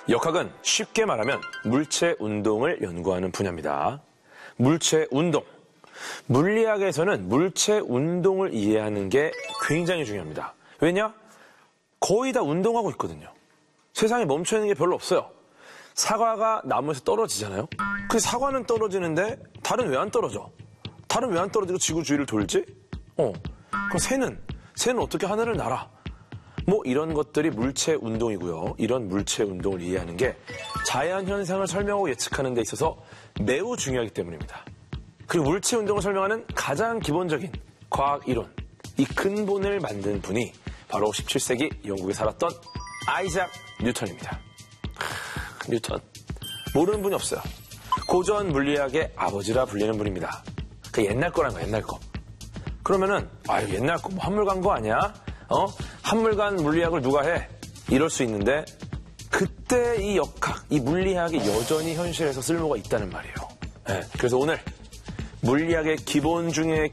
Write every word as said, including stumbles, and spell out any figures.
역학은 쉽게 말하면 물체 운동을 연구하는 분야입니다. 물체 운동. 물리학에서는 물체 운동을 이해하는 게 굉장히 중요합니다. 왜냐? 거의 다 운동하고 있거든요. 세상에 멈춰있는 게 별로 없어요. 사과가 나무에서 떨어지잖아요. 그 사과는 떨어지는데 달은 왜 안 떨어져? 달은 왜 안 떨어지고 지구 주위를 돌지? 어, 그럼 새는? 새는 어떻게 하늘을 날아? 뭐 이런 것들이 물체 운동이고요. 이런 물체 운동을 이해하는 게 자연 현상을 설명하고 예측하는 데 있어서 매우 중요하기 때문입니다. 그리고 물체 운동을 설명하는 가장 기본적인 과학 이론, 이 근본을 만든 분이 바로 십칠 세기 영국에 살았던 아이작 뉴턴입니다. 하, 뉴턴. 모르는 분이 없어요. 고전 물리학의 아버지라 불리는 분입니다. 그 옛날 거란 거야, 옛날 거. 그러면은, 아유, 옛날 거, 뭐 한물간 거 아니야? 어? 한물간 물리학을 누가 해? 이럴 수 있는데, 그때 이 역학, 이 물리학이 여전히 현실에서 쓸모가 있다는 말이에요. 네, 그래서 오늘, 물리학의 기본 중에